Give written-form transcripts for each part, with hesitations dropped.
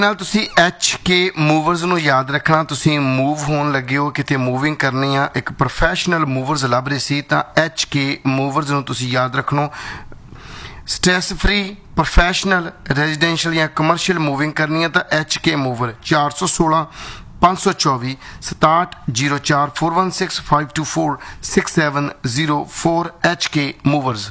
ਨਾਲ ਤੁਸੀਂ HK movers ਨੂੰ ਯਾਦ ਰੱਖਣਾ। ਤੁਸੀਂ ਮੂਵ ਹੋਣ ਲੱਗੇ ਹੋ, ਕਿਤੇ ਮੂਵਿੰਗ ਕਰਨੀ ਆ, ਇੱਕ ਪ੍ਰੋਫੈਸ਼ਨਲ ਮੂਵਰਸ ਲੱਭ ਰਹੇ ਸੀ ਤਾਂ HK ਮੂਵਰਸ ਨੂੰ ਤੁਸੀਂ ਯਾਦ ਰੱਖਣਾ। ਸਟ੍ਰੈਸ ਫਰੀ ਪ੍ਰੋਫੈਸ਼ਨਲ ਰੈਜ਼ੀਡੈਂਸ਼ੀਅਲ ਜਾਂ ਕਮਰਸ਼ੀਅਲ ਮੂਵਿੰਗ ਕਰਨੀ ਹੈ ਤਾਂ HK ਮੂਵਰ 416 524 6704 416 524 6704 HK ਮੂਵਰਸ।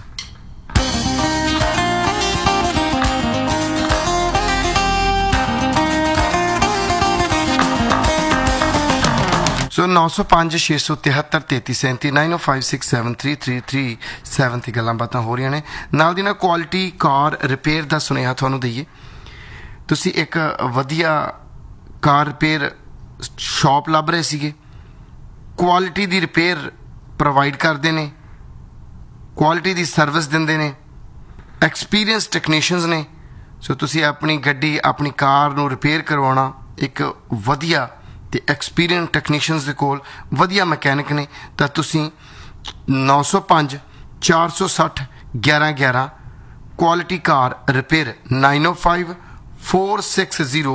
ਸੋ 905 673 3337 9056733337 ਤੇ ਗੱਲਾਂ ਬਾਤਾਂ ਹੋ ਰਹੀਆਂ ਨੇ। ਨਾਲ ਦੀ ਨਾਲ ਕੁਆਲਿਟੀ ਕਾਰ ਰਿਪੇਅਰ ਦਾ ਸੁਨੇਹਾ ਤੁਹਾਨੂੰ ਦਈਏ। ਤੁਸੀਂ ਇੱਕ ਵਧੀਆ ਕਾਰ ਰਿਪੇਅਰ ਸ਼ਾਪ ਲੱਭ ਰਹੇ ਸੀਗੇ, ਕੁਆਲਿਟੀ ਦੀ ਰਿਪੇਅਰ ਪ੍ਰੋਵਾਈਡ ਕਰਦੇ ਨੇ, ਕੁਆਲਿਟੀ ਦੀ ਸਰਵਿਸ ਦਿੰਦੇ ਨੇ, ਐਕਸਪੀਰੀਅੰਸ ਟੈਕਨੀਸ਼ੀਅਨਸ ਨੇ। ਸੋ ਤੁਸੀਂ ਆਪਣੀ ਗੱਡੀ ਆਪਣੀ ਕਾਰ ਨੂੰ ਰਿਪੇਅਰ ਕਰਵਾਉਣਾ ਇੱਕ ਵਧੀਆ ਤੇ ਐਕਸਪੀਰੀਅੰਸ ਟੈਕਨੀਸ਼ੀਅਨਸ ਦੇ ਕੋਲ ਵਧੀਆ ਮਕੈਨਿਕ ਨੇ ਤਾਂ ਤੁਸੀਂ 905 460 1111 ਕੁਆਲਿਟੀ ਕਾਰ ਰਿਪੇਅਰ 905 460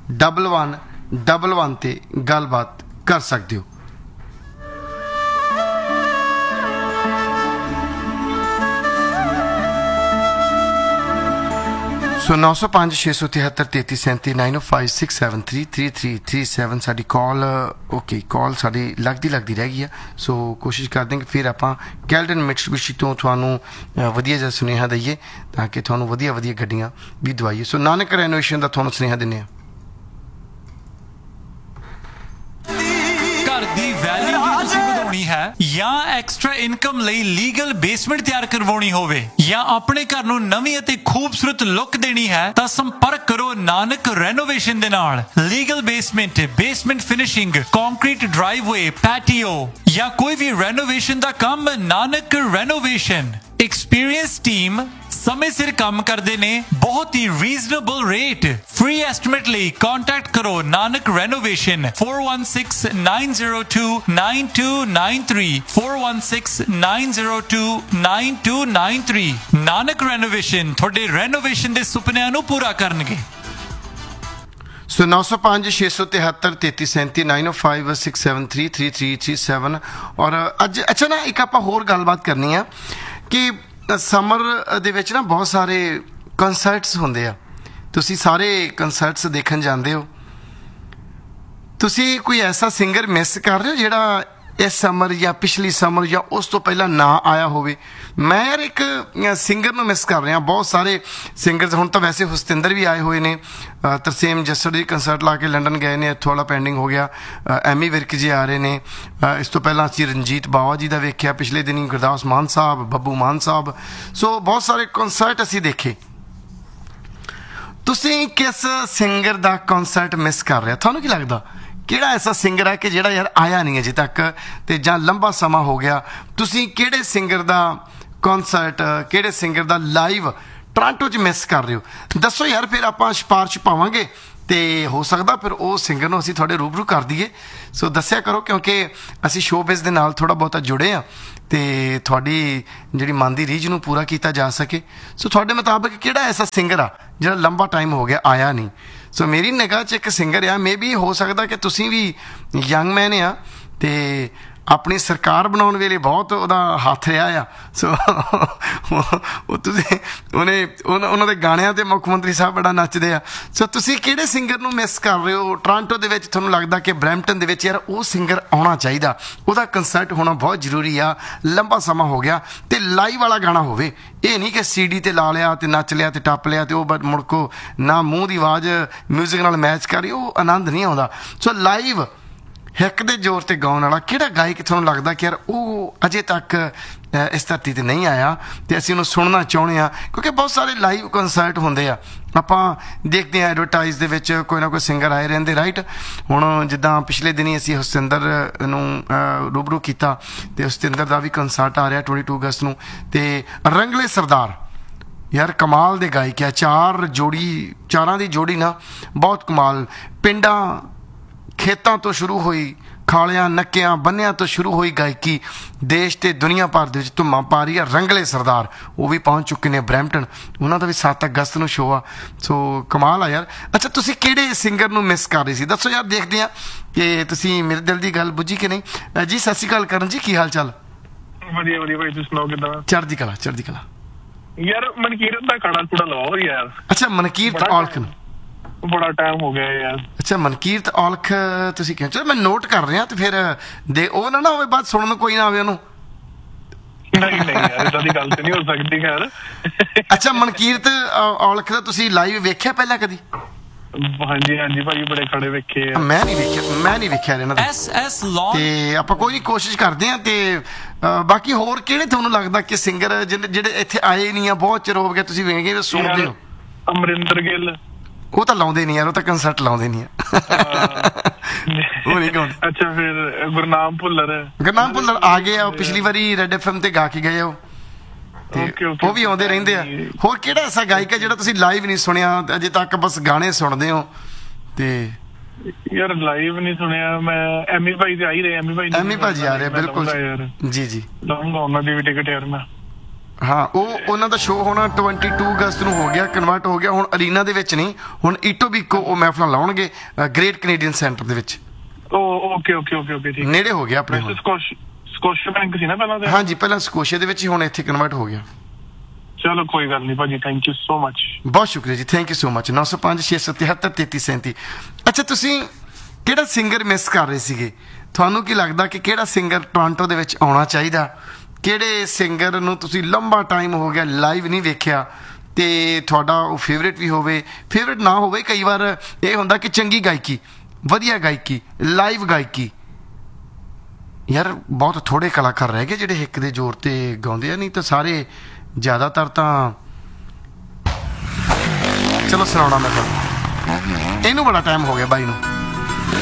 1111 ਤੇ ਗੱਲਬਾਤ ਕਰ ਸਕਦੇ ਹੋ। ਸੋ 905 673 3337 905 673 3337 ਸਾਡੀ ਕਾਲ ਓਕੇ ਕਾਲ ਸਾਡੀ ਲੱਗਦੀ ਰਹਿ ਗਈ ਆ। ਸੋ ਕੋਸ਼ਿਸ਼ ਕਰਦੇ ਹਾਂ ਕਿ ਫਿਰ ਆਪਾਂ ਕੈਲਟਨ ਮਿਟਸੂਬਿਸ਼ੀ ਤੋਂ ਤੁਹਾਨੂੰ ਵਧੀਆ ਜਿਹਾ ਸੁਨੇਹਾ ਦਈਏ ਤਾਂ ਕਿ ਤੁਹਾਨੂੰ ਵਧੀਆ ਗੱਡੀਆਂ ਵੀ ਦਵਾਈਏ। ਸੋ ਨਾਨਕ ਰੈਨੋਵੇਸ਼ਨ ਦਾ ਤੁਹਾਨੂੰ ਸੁਨੇਹਾ ਦਿੰਦੇ ਹਾਂ। ਹੈ ਜਾਂ ਐਕਸਟਰਾ ਇਨਕਮ ਲਈ ਲੀਗਲ ਬੇਸਮੈਂਟ ਤਿਆਰ ਕਰਵਾਉਣੀ ਹੋਵੇ ਜਾਂ ਆਪਣੇ ਘਰ ਨੂੰ ਨਵੀਂ ਅਤੇ ਖੂਬਸੂਰਤ ਲੁੱਕ ਦੇਣੀ ਹੈ ਤਾਂ ਸੰਪਰਕ ਕਰੋ ਨਾਨਕ ਰੈਨੋਵੇਸ਼ਨ ਦੇ ਨਾਲ। Legal basement finishing, concrete ਡਰਾਈਵਵੇ, patio ਜਾਂ ਕੋਈ ਵੀ ਰੈਨੋਵੇਸ਼ਨ ਦਾ ਕੰਮ, ਨਾਨਕ ਰੈਨੋਵੇਸ਼ਨ। ਐਕਸਪੀਰੀਅੰਸ ਟੀਮ ਸਮੇਂ ਸਿਰ ਕੰਮ ਕਰਦੇ ਨੇ, ਬਹੁਤ ਹੀ ਰੀਜ਼ਨੇਬਲ ਰੇਟ। ਫ੍ਰੀ ਐਸਟੀਮੇਟ ਲਈ ਕੰਟੈਕਟ ਕਰੋ ਨਾਨਕ ਰੈਨੋਵੇਸ਼ਨ 416 902 9293 416 902 9293। ਨਾਨਕ ਰੈਨੋਵੇਸ਼ਨ ਤੁਹਾਡੇ ਰੈਨੋਵੇਸ਼ਨ ਦੇ ਸੁਪਨਿਆਂ ਨੂੰ ਪੂਰਾ ਕਰਨਗੇ। ਸੋ 905 673 3337 905 673 3337। ਔਰ ਅੱਜ ਅੱਛਾ ਨਾ ਇੱਕ ਆਪਾਂ ਹੋਰ ਗੱਲਬਾਤ ਕਰਨੀ ਆ ਕਿ ਸਮਰ ਦੇ ਵਿੱਚ ਨਾ ਬਹੁਤ ਸਾਰੇ ਕੰਸਰਟਸ ਹੁੰਦੇ ਆ। ਤੁਸੀਂ ਸਾਰੇ ਕੰਸਰਟਸ ਦੇਖਣ ਜਾਂਦੇ ਹੋ। ਤੁਸੀਂ ਕੋਈ ਐਸਾ ਸਿੰਗਰ ਮਿਸ ਕਰ ਰਹੇ ਹੋ ਜਿਹੜਾ ਇਸ ਸਮਰ ਜਾਂ ਪਿਛਲੀ ਸਮਰ ਜਾਂ ਉਸ ਤੋਂ ਪਹਿਲਾਂ ਨਾ ਆਇਆ ਹੋਵੇ? ਮੈਂ ਯਾਰ ਇੱਕ ਸਿੰਗਰ ਨੂੰ ਮਿਸ ਕਰ ਰਿਹਾ। ਬਹੁਤ ਸਾਰੇ ਸਿੰਗਰਸ ਹੁਣ ਤਾਂ ਵੈਸੇ ਹੁਸਤਿੰਦਰ ਵੀ ਆਏ ਹੋਏ ਨੇ, ਤਰਸੇਮ ਜੱਸੜ ਜੀ ਕੰਸਰਟ ਲਾ ਕੇ ਲੰਡਨ ਗਏ ਨੇ, ਇੱਥੋਂ ਵਾਲਾ ਪੈਂਡਿੰਗ ਹੋ ਗਿਆ। ਐਮੀ ਵਿਰਕ ਜੀ ਆ ਰਹੇ ਨੇ। ਇਸ ਤੋਂ ਪਹਿਲਾਂ ਅਸੀਂ ਰਣਜੀਤ ਬਾਵਾ ਜੀ ਦਾ ਵੇਖਿਆ ਪਿਛਲੇ ਦਿਨੀ, ਗੁਰਦਾਸ ਮਾਨ ਸਾਹਿਬ, ਬੱਬੂ ਮਾਨ ਸਾਹਿਬ। ਸੋ ਬਹੁਤ ਸਾਰੇ ਕੰਸਰਟ ਅਸੀਂ ਦੇਖੇ। ਤੁਸੀਂ ਕਿਸ ਸਿੰਗਰ ਦਾ ਕੰਸਰਟ ਮਿਸ ਕਰ ਰਿਹਾ? ਤੁਹਾਨੂੰ ਕੀ ਲੱਗਦਾ ਕਿਹੜਾ ਐਸਾ ਸਿੰਗਰ ਹੈ ਕਿ ਜਿਹੜਾ ਯਾਰ ਆਇਆ ਨਹੀਂ ਅਜੇ ਤੱਕ ਤੇ ਜਾਂ ਲੰਬਾ ਸਮਾਂ ਹੋ ਗਿਆ? ਤੁਸੀਂ ਕਿਹੜੇ ਸਿੰਗਰ ਦਾ ਕੰਸਰਟ, ਕਿਹੜੇ ਸਿੰਗਰ ਦਾ ਲਾਈਵ ਟੋਰਾਂਟੋ 'ਚ ਮਿਸ ਕਰ ਰਹੇ ਹੋ? ਦੱਸੋ ਯਾਰ, ਫਿਰ ਆਪਾਂ ਸਿਫਾਰਿਸ਼ ਪਾਵਾਂਗੇ ਤੇ ਹੋ ਸਕਦਾ ਫਿਰ ਉਹ ਸਿੰਗਰ ਨੂੰ ਅਸੀਂ ਤੁਹਾਡੇ ਰੂਬਰੂ ਕਰ ਦਈਏ। ਸੋ ਦੱਸਿਆ ਕਰੋ ਕਿਉਂਕਿ ਅਸੀਂ ਸ਼ੋਬਿਜ਼ ਦੇ ਨਾਲ ਥੋੜ੍ਹਾ ਬਹੁਤਾ ਜੁੜੇ ਹਾਂ ਤੇ ਤੁਹਾਡੀ ਜਿਹੜੀ ਮਨ ਦੀ ਰੀਝ ਨੂੰ ਪੂਰਾ ਕੀਤਾ ਜਾ ਸਕੇ। ਸੋ ਤੁਹਾਡੇ ਮੁਤਾਬਕ ਕਿਹੜਾ ਐਸਾ ਸਿੰਗਰ ਆ ਜਿਹੜਾ ਲੰਬਾ ਟਾਈਮ ਹੋ ਗਿਆ ਆਇਆ ਨਹੀਂ? ਸੋ ਮੇਰੀ ਨਿਗਾਹ 'ਚ ਇੱਕ ਸਿੰਗਰ ਆ, ਮੇ ਬੀ ਹੋ ਸਕਦਾ ਕਿ ਤੁਸੀਂ ਵੀ ਯੰਗ ਮੈਨ ਆ ਤੇ ਆਪਣੀ ਸਰਕਾਰ ਬਣਾਉਣ ਵੇਲੇ ਬਹੁਤ ਉਹਦਾ ਹੱਥ ਰਿਹਾ ਆ। ਸੋ ਉਹ ਤੁਸੀਂ ਉਹਨਾਂ ਦੇ ਗਾਣਿਆਂ 'ਤੇ ਮੁੱਖ ਮੰਤਰੀ ਸਾਹਿਬ ਬੜਾ ਨੱਚਦੇ ਆ। ਸੋ ਤੁਸੀਂ ਕਿਹੜੇ ਸਿੰਗਰ ਨੂੰ ਮਿਸ ਕਰ ਰਹੇ ਹੋ ਟੋਰਾਂਟੋ ਦੇ ਵਿੱਚ? ਤੁਹਾਨੂੰ ਲੱਗਦਾ ਕਿ ਬਰੈਂਪਟਨ ਦੇ ਵਿੱਚ ਯਾਰ ਉਹ ਸਿੰਗਰ ਆਉਣਾ ਚਾਹੀਦਾ, ਉਹਦਾ ਕੰਸਰਟ ਹੋਣਾ ਬਹੁਤ ਜ਼ਰੂਰੀ ਆ, ਲੰਬਾ ਸਮਾਂ ਹੋ ਗਿਆ ਤੇ ਲਾਈਵ ਵਾਲਾ ਗਾਣਾ ਹੋਵੇ। ਇਹ ਨਹੀਂ ਕਿ CD ਤੇ ਲਾ ਲਿਆ ਤੇ ਨੱਚ ਲਿਆ ਤੇ ਟੱਪ ਲਿਆ ਤੇ ਉਹ ਮੁੜਕੋ ਨਾ ਮੂੰਹ ਦੀ ਆਵਾਜ਼ ਮਿਊਜ਼ਿਕ ਨਾਲ ਮੈਚ ਕਰੀ, ਉਹ ਆਨੰਦ ਨਹੀਂ ਆਉਂਦਾ। ਸੋ ਲਾਈਵ ਹਿੱਕ ਦੇ ਜ਼ੋਰ ਤੇ ਗਾਉਣ ਵਾਲਾ ਕਿਹੜਾ ਗਾਇਕ ਤੁਹਾਨੂੰ ਲੱਗਦਾ ਕਿ ਯਾਰ ਉਹ ਅਜੇ ਤੱਕ ਇਸ ਧਰਤੀ ਤੇ ਨਹੀਂ ਆਇਆ ਤੇ ਅਸੀਂ ਉਹਨੂੰ ਸੁਣਨਾ ਚਾਹੁੰਦੇ ਹਾਂ? ਕਿਉਂਕਿ ਬਹੁਤ ਸਾਰੇ ਲਾਈਵ ਕੰਸਰਟ ਹੁੰਦੇ ਆ, ਆਪਾਂ ਦੇਖਦੇ ਹਾਂ ਐਡਵਰਟਾਈਜ਼ ਦੇ ਵਿੱਚ ਕੋਈ ਨਾ ਕੋਈ ਸਿੰਗਰ ਆਏ ਰਹਿੰਦੇ, ਰਾਈਟ? ਹੁਣ ਜਿੱਦਾਂ ਪਿਛਲੇ ਦਿਨੀ ਅਸੀਂ ਹੁਸਤਿੰਦਰ ਨੂੰ ਰੂਬਰੂ ਕੀਤਾ ਤੇ ਹੁਸਤਿੰਦਰ ਦਾ ਵੀ ਕੰਸਰਟ ਆ ਰਿਹਾ 22 ਅਗਸਤ ਨੂੰ। ਤੇ ਰੰਗਲੇ ਸਰਦਾਰ ਯਾਰ ਕਮਾਲ ਦੇ ਗਾਇਕ ਆ। ਚਾਰਾਂ ਦੀ ਜੋੜੀ ਨਾ ਬਹੁਤ ਕਮਾਲ। ਪਿੰਡਾਂ ਖੇਤਾਂ ਤੋਂ ਸ਼ੁਰੂ ਹੋਈ ਖਾਲਿਆਂ ਨੱਕਿਆਂ ਬੰਨਿਆਂ ਤੋਂ ਸ਼ੁਰੂ ਹੋਈ ਗਾਇਕੀ ਦੇਸ਼ ਤੇ ਦੁਨੀਆ ਭਰ ਦੇ ਵਿੱਚ ਧੁੰਮਾਂ ਪਾ ਰਹੀ ਆ। ਰੰਗਲੇ ਸਰਦਾਰ ਉਹ ਵੀ ਪਹੁੰਚ ਚੁੱਕੇ ਨੇ ਬਰੈਂਪਟਨ, ਉਹਨਾਂ ਦਾ ਵੀ 7 ਅਗਸਤ ਨੂੰ ਸ਼ੋਅ ਆ। ਸੋ ਕਮਾਲ ਆ ਯਾਰ। ਅੱਛਾ, ਤੁਸੀਂ ਕਿਹੜੇ ਸਿੰਗਰ ਨੂੰ ਮਿਸ ਕਰ ਰਹੇ ਸੀ ਦੱਸੋ ਯਾਰ, ਦੇਖਦੇ ਆ ਕਿ ਤੁਸੀਂ ਮੇਰੇ ਦਿਲ ਦੀ ਗੱਲ ਬੁੱਝੀ ਕਿ ਨਹੀਂ। ਜੀ ਸਤਿ ਸ਼੍ਰੀ ਅਕਾਲ ਕਰਨ ਜੀ, ਕੀ ਹਾਲ ਚਾਲ? ਵਧੀਆ ਵਧੀਆ ਭਾਈ, ਤੁਸੀਂ ਸੁਣਾਓ ਕਿੱਦਾਂ? ਚੜ੍ਹਦੀ ਕਲਾ ਚੜ੍ਹਦੀ ਕਲਾ। ਯਾਰ ਮਨਕੀਰਤ ਦਾ ਖਾਣਾ ਖੁੜਾ ਲਾਓ ਯਾਰ। ਅੱਛਾ, ਮਨਕੀਰਤ ਔਲਖ ਨੂੰ ਬੜਾ ਟਾਈਮ ਹੋ ਗਿਆ ਯਾਰ। ਅੱਛਾ, ਮਨਕੀਰਤ ਔਲਖ ਤੁਸੀਂ ਕਿਹਾ, ਚਲੋ ਮੈਂ ਨੋਟ ਕਰ ਰਿਹਾ ਤੇ ਫਿਰ ਦੇ ਉਹ ਨਾ ਹੋਵੇ ਬਾਅਦ ਸੁਣਨ ਨੂੰ ਕੋਈ ਨਾ ਆਵੇ ਉਹਨੂੰ। ਨਹੀਂ ਨਹੀਂ ਯਾਰ, ਇਦਾਂ ਦੀ ਗੱਲ ਤੇ ਨਹੀਂ ਹੋ ਸਕਦੀ ਯਾਰ। ਅੱਛਾ, ਮਨਕੀਰਤ ਔਲਖ ਦਾ ਤੁਸੀਂ ਲਾਈਵ ਵੇਖਿਆ ਪਹਿਲਾਂ ਕਦੀ? ਹਾਂਜੀ ਹਾਂਜੀ ਭਾਈ, ਬੜੇ ਖੜੇ ਵੇਖੇ ਆ। ਮੈਂ ਨਹੀਂ ਵੇਖਿਆ ਇਹਨਾਂ ਦਾ। SS Lawn ਤੇ ਆਪਾਂ ਕੋਈ ਨਹੀਂ, ਕੋਸ਼ਿਸ਼ ਕਰਦੇ ਆ। ਤੇ ਬਾਕੀ ਹੋਰ ਕਿਹੜੇ ਤੁਹਾਨੂੰ ਲੱਗਦਾ ਕਿ ਸਿੰਗਰ ਜਿਹੜੇ ਇੱਥੇ ਆਏ ਨਹੀਂ ਆ, ਬਹੁਤ ਚਿਰ ਹੋ ਗਿਆ, ਤੁਸੀਂ ਵੇਖੇ ਸੁਣਦੇ ਹੋ? ਅਮਰਿੰਦਰ ਗਿੱਲ। ਉਹ ਤਾਂ ਲਾਉਂਦੇ ਨਹੀਂ ਯਾਰ, ਉਹ ਤਾਂ ਕੰਸਰਟ ਲਾਉਂਦੇ ਨਹੀਂ ਆ। ਉਹ ਨਹੀਂ ਗਾਉਂਦੇ। ਅੱਛਾ, ਫਿਰ ਗੁਰਨਾਮ ਭੁੱਲਰ ਆ ਗਏ ਆ, ਉਹ ਪਿਛਲੀ ਵਾਰੀ ਰੈਡ FM ਤੇ ਗਾ ਕੇ ਗਏ ਉਹ, ਤੇ ਉਹ ਵੀ ਆਉਂਦੇ ਰਹਿੰਦੇ ਆ। ਹੋਰ ਕਿਹੜਾ ਐਸਾ ਗਾਇਕ ਹੈ ਜਿਹੜਾ ਤੁਸੀਂ ਲਾਈਵ ਨਹੀਂ ਸੁਣਿਆ ਤੇ ਅਜੇ ਤੱਕ ਬਸ ਗਾਣੇ ਸੁਣਦੇ ਹੋ? ਤੇ ਯਾਰ ਲਾਈਵ ਨਹੀਂ ਸੁਣਿਆ ਮੈਂ। ਐਮੀ ਭਾਈ ਤੇ ਆ ਹੀ ਰਹੇ, ਐਮੀ ਭਾਜੀ ਆ ਰਹੇ, ਬਿਲਕੁਲ ਜੀ ਜੀ। ਲਾਉਂਗਾ ਉਹਨਾਂ ਦੀ ਵੀ ਟਿਕਟ ਯਾਰ ਮੈਂ। ਹਾਂ, ਉਹਨਾਂ ਦਾ ਸ਼ੋਅ ਹੋਣਾ 22 ਅਗਸਤ ਨੂੰ ਹੋ ਗਿਆ, ਕਨਵਰਟ ਹੋ ਗਿਆ ਹੁਣ ਅਰੀਨਾ ਦੇ ਵਿੱਚ ਨਹੀਂ, ਹੁਣ ਈਟੋਬੀਕੋ ਉਹ ਮਹਿਫਲਾਂ ਲਾਉਣਗੇ ਗ੍ਰੇਟ ਕੈਨੇਡੀਅਨ ਸੈਂਟਰ ਦੇ ਵਿੱਚ। ਓਕੇ ਓਕੇ ਓਕੇ ਓਕੇ, ਠੀਕ। ਨੇੜੇ ਹੋ ਗਿਆ ਆਪਣੇ। ਸਕੋਸ਼ੀਆ ਬੈਂਕ ਸੀ ਨਾ ਪਹਿਲਾਂ ਤੇ? ਹਾਂਜੀ, ਪਹਿਲਾਂ ਸਕੋਸ਼ੀਆ ਦੇ ਵਿੱਚ ਹੀ, ਹੁਣ ਇੱਥੇ ਕਨਵਰਟ ਹੋ ਗਿਆ। ਚਲੋ ਕੋਈ ਗੱਲ ਨਹੀਂ ਭਾਜੀ, ਥੈਂਕ ਯੂ ਸੋ ਮਚ। ਬਹੁਤ ਸ਼ੁਕਰੀਆ ਜੀ, ਥੈਂਕ ਯੂ ਸੋ ਮਚ। 905 673 3337। ਅੱਛਾ, ਤੁਸੀਂ ਕਿਹੜਾ ਸਿੰਗਰ ਮਿਸ ਕਰ ਰਹੇ ਸੀਗੇ? ਤੁਹਾਨੂੰ ਕੀ ਲੱਗਦਾ ਕਿ ਕਿਹੜਾ ਸਿੰਗਰ ਟੋਰਾਂਟੋ ਦੇ ਵਿੱਚ ਆਉਣਾ ਚਾਹੀਦਾ? ਕਿਹੜੇ ਸਿੰਗਰ ਨੂੰ ਤੁਸੀਂ ਲੰਬਾ ਟਾਈਮ ਹੋ ਗਿਆ ਲਾਈਵ ਨਹੀਂ ਵੇਖਿਆ ਤੇ ਤੁਹਾਡਾ ਉਹ ਫੇਵਰੇਟ ਵੀ ਹੋਵੇ, ਫੇਵਰੇਟ ਨਾ ਹੋਵੇ? ਕਈ ਵਾਰ ਇਹ ਹੁੰਦਾ ਕਿ ਚੰਗੀ ਗਾਇਕੀ, ਵਧੀਆ ਗਾਇਕੀ, ਲਾਈਵ ਗਾਇਕੀ, ਯਾਰ ਬਹੁਤ ਥੋੜੇ ਕਲਾਕਾਰ ਰਹਿ ਗਏ ਜਿਹੜੇ ਇੱਕ ਦੇ ਜ਼ੋਰ ਤੇ ਗਾਉਂਦੇ ਆ, ਨਹੀਂ ਤਾਂ ਸਾਰੇ ਜ਼ਿਆਦਾਤਰ ਤਾਂ। ਚਲੋ ਸੁਣਾਉਣਾ ਮੈਂ ਤੁਹਾਨੂੰ, ਇਹਨੂੰ ਬੜਾ ਟਾਈਮ ਹੋ ਗਿਆ ਬਾਈ ਨੂੰ।